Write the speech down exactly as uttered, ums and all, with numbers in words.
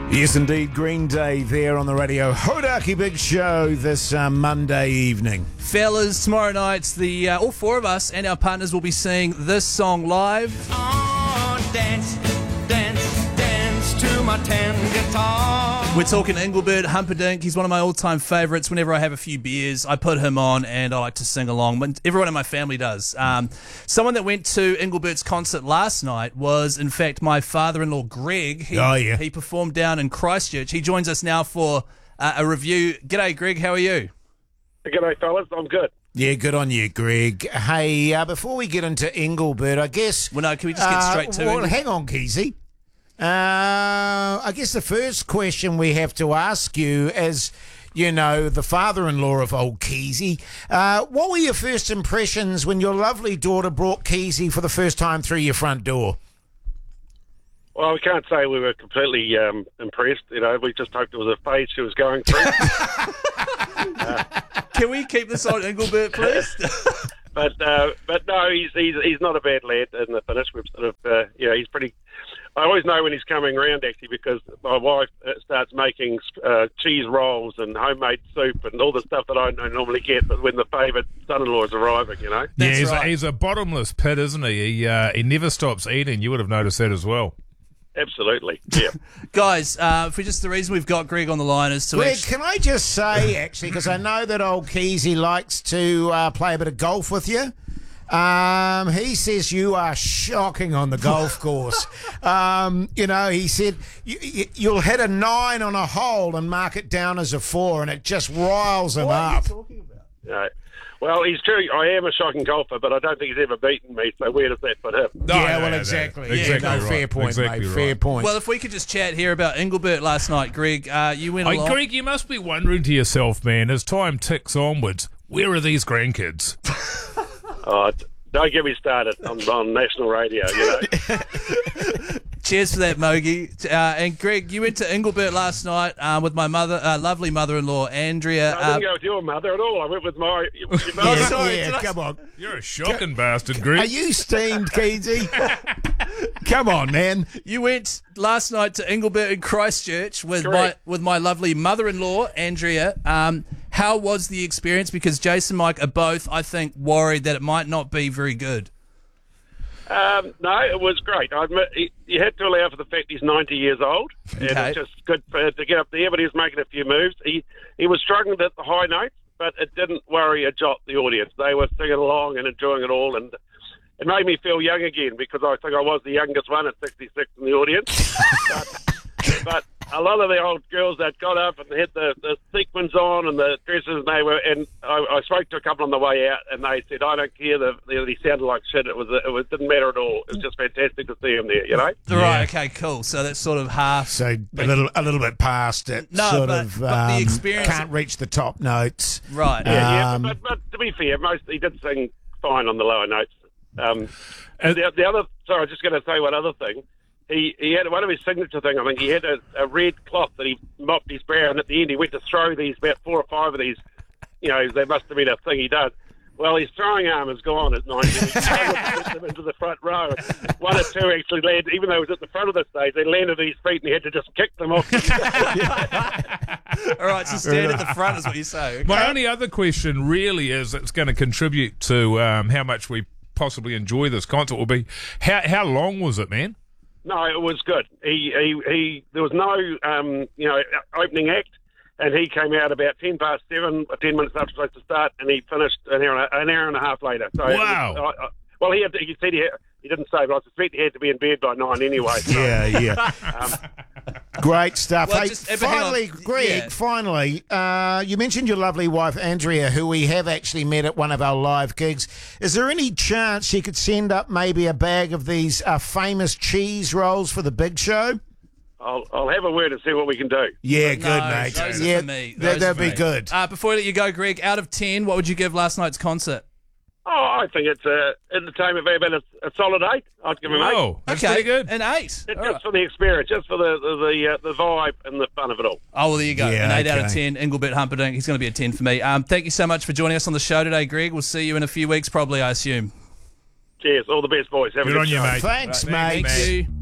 Yes, indeed. Green Day there on the radio. Hodaki Big Show this uh, Monday evening. Fellas, tomorrow night, the uh, all four of us and our partners will be singing this song live. Oh, dance, dance, dance to my tan guitar. We're talking Engelbert Humperdinck. He's one of my all-time favourites. Whenever I have a few beers, I put him on and I like to sing along. But everyone in my family does. Um, someone that went to Engelbert's concert last night was, in fact, my father-in-law, Greg. He, oh, yeah. He performed down in Christchurch. He joins us now for uh, a review. G'day, Greg. How are you? G'day, fellas. I'm good. Yeah, good on you, Greg. Hey, uh, before we get into Engelbert, I guess... Well, no, can we just get uh, straight to Well, it? hang on, Keezy. Uh, I guess the first question we have to ask you as, you know, the father-in-law of old Keezy, uh, what were your first impressions when your lovely daughter brought Keezy for the first time through your front door? Well, we can't say we were completely um, impressed. You know, we just hoped it was a phase she was going through. uh, Can we keep this on Engelbert, please? but uh, but no, he's, he's he's not a bad lad in the finish. We've sort of, uh, you know, he's pretty... I always know when he's coming around, actually, because my wife uh, starts making uh, cheese rolls and homemade soup and all the stuff that I don't normally get, but when the favourite son-in-law is arriving, you know? Yeah, That's he's, right. a, he's a bottomless pit, isn't he? He, uh, he never stops eating. You would have noticed that as well. Absolutely, yeah. Guys, uh, for just the reason we've got Greg on the line is to... Greg, actually- can I just say, actually, because I know that old Keezy likes to uh, play a bit of golf with you. Um, he says you are shocking on the golf course. Um, you know, he said you, you, you'll hit a nine on a hole and mark it down as a four, and it just riles him up. Uh, well, he's true. I am a shocking golfer, but I don't think he's ever beaten me, so where does that put him? No, yeah, no, well, no, exactly. no. Yeah, Exactly no, right. fair point, Exactly mate. right. Fair point. Well, if we could just chat here about Engelbert last night, Greg, uh, you went Hey, along... Greg, you must be wondering to yourself, man, as time ticks onwards, where are these grandkids? Oh, d- don't get me started on, on national radio, you know. Cheers for that, Mogi. Uh, and Greg, you went to Engelbert last night uh, with my mother, uh, lovely mother-in-law, Andrea. I didn't Uh, go with your mother at all. I went with my... Your Oh, mother. yeah, sorry, yeah, did I- come on. You're a shocking bastard, Are Greg. you steamed, Keezy? Come on, man. you went last night to Engelbert in Christchurch with my Correct. with my lovely mother-in-law, Andrea. Um, how was the experience? Because Jason and Mike are both, I think, worried that it might not be very good. Um, no, it was great. I admit, he, you had to allow for the fact he's ninety years old, and Okay. it's just good for, to get up there, but he was making a few moves. He he was struggling at the high notes, but it didn't worry a jot the audience. They were singing along and enjoying it all, and it made me feel young again, because I think I was the youngest one at sixty-six in the audience. but, but a lot of the old girls that got up and had the, the sequins on and the dresses, and they were, and I, I spoke to a couple on the way out, and they said, I don't care, the, the, he sounded like shit. It was, it was didn't matter at all. It was just fantastic to see him there, you know? Right, okay, cool. So that's sort of half... So a little, a little bit past it. No, sort but- of, but the um, experience- can't reach the top notes. Right. Yeah, yeah, Um, but, but to be fair, most he did sing fine on the lower notes. Um, Uh, the, the other, sorry, I was just going to say one other thing. He he had one of his signature thing. I think he had a, a red cloth that he mopped his brow, and at the end he went to throw these about four or five of these. You know, they must have been a thing he does. Well, his throwing arm is gone at ninety. He struggled to get them into the front row. One or two actually landed, even though he was at the front of the stage, they landed at his feet, and he had to just kick them off. All right, so stand at the front is what you say. Okay. My only other question really is, it's going to contribute to um, how much we possibly enjoy this concert will be, how, how long was it, man? No, it was good. He, he, he there was no, um, you know, opening act, and he came out about ten past seven, or ten minutes after supposed to start, and he finished an hour, and a, an hour and a half later. So it Wow. was, I, I, well, he had to, he said he, had, he didn't say, but I suspect he had to be in bed by nine anyway. So, Yeah, yeah. um, Great stuff. Well, hey, just- uh, but hang on. finally, Greg, Yeah. finally, uh, you mentioned your lovely wife, Andrea, who we have actually met at one of our live gigs. Is there any chance she could send up maybe a bag of these uh, famous cheese rolls for the big show? I'll, I'll have a word and see what we can do. Yeah, No, good, mate. those are yeah, for me. that- Those are that'd for be me. good. Uh, before I let you go, Greg, out of ten, what would you give last night's concert? Oh, I think it's a entertainment value, but it's a solid eight. I'd give him eight. Oh, that's okay, pretty good. an eight. Just All right. for the experience, just for the the the, uh, the vibe and the fun of it all. Oh, well, there you go. Yeah, an eight out of okay. ten. Engelbert Humperdinck. He's going to be a ten for me. Um, thank you so much for joining us on the show today, Greg. We'll see you in a few weeks, probably, I assume. Cheers. All the best, boys. Have a Good good on you, show. mate. Thanks, Right, mate. thanks, Thank you.